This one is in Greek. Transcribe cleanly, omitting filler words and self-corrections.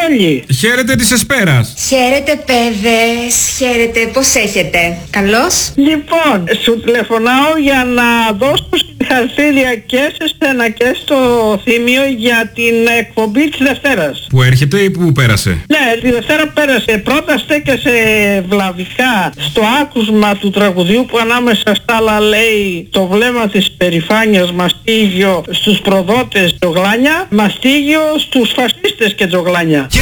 όλοι. Χαίρετε της Εσπέρας. Χαίρετε παιδες, χαίρετε, πώς έχετε? Καλώς? Λοιπόν, σου τηλεφωνάω για να δώσω συγχαρητήρια και σε σένα και στο Θήμιο για την εκπομπή της Δευτέρας. Που έρχεται ή που πέρασε? Ναι, τη Δευτέρα πέρασε. Πρώτα στέκεσαι βλαβικά στο άκουσμα του τραγουδιού που ανάμεσα στα άλλα λέει το βλέμμα της περηφάνειας μαστίγιο στους προδότες τζογλάνια, μαστίγιο στους φασίστες και τζογλάνια.